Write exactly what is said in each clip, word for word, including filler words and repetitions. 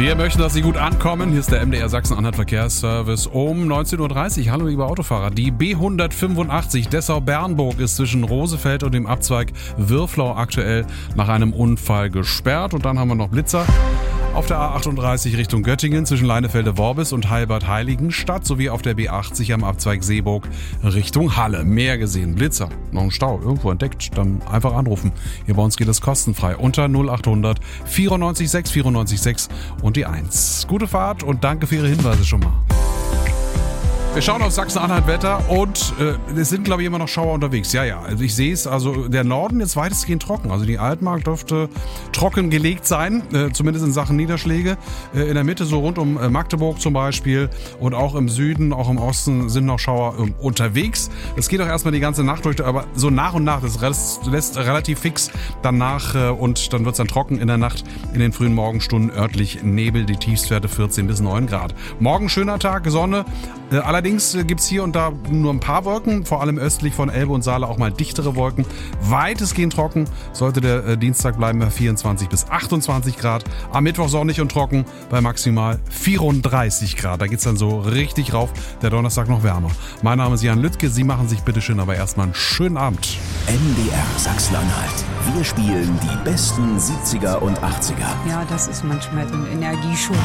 Wir möchten, dass Sie gut ankommen. Hier ist der M D R Sachsen-Anhalt Verkehrsservice um neunzehn Uhr dreißig. Hallo liebe Autofahrer. Die B hundertfünfundachtzig Dessau-Bernburg ist zwischen Rosefeld und dem Abzweig Würflau aktuell nach einem Unfall gesperrt. Und dann haben wir noch Blitzer auf der A achtunddreißig Richtung Göttingen zwischen Leinefelde-Worbis und Heilbad-Heiligenstadt sowie auf der B achtzig am Abzweig Seeburg Richtung Halle. Mehr gesehen. Blitzer. Noch ein Stau. Irgendwo entdeckt. Dann einfach anrufen. Hier bei uns geht es kostenfrei unter null achthundert vierundneunzig sechs vierundneunzig sechs und die eins. Gute Fahrt und danke für Ihre Hinweise schon mal. Wir schauen auf Sachsen-Anhalt Wetter und äh, es sind, glaube ich, immer noch Schauer unterwegs. Ja, ja, also ich sehe es, also der Norden jetzt weitestgehend trocken. Also die Altmark dürfte trocken gelegt sein, äh, zumindest in Sachen Niederschläge. Äh, in der Mitte so rund um äh, Magdeburg zum Beispiel und auch im Süden, auch im Osten sind noch Schauer äh, unterwegs. Es geht auch erstmal die ganze Nacht durch, aber so nach und nach, das lässt relativ fix danach äh, und dann wird es dann trocken in der Nacht, in den frühen Morgenstunden örtlich Nebel, die Tiefstwerte vierzehn bis neun Grad. Morgen schöner Tag, Sonne, äh, allerdings Allerdings gibt es hier und da nur ein paar Wolken, vor allem östlich von Elbe und Saale auch mal dichtere Wolken. Weitestgehend trocken sollte der äh, Dienstag bleiben bei vierundzwanzig bis achtundzwanzig Grad. Am Mittwoch sonnig und trocken bei maximal vierunddreißig Grad. Da geht es dann so richtig rauf. Der Donnerstag noch wärmer. Mein Name ist Jan Lüttke. Sie machen sich bitteschön aber erstmal einen schönen Abend. M D R Sachsen-Anhalt. Wir spielen die besten siebziger und achtziger. Ja, das ist manchmal so ein Energieschub.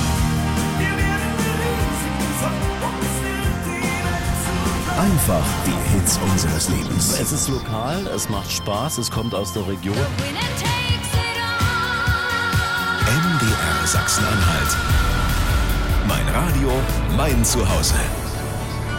Einfach die Hits unseres Lebens. Es ist lokal, es macht Spaß, es kommt aus der Region. M D R Sachsen-Anhalt. Mein Radio, mein Zuhause.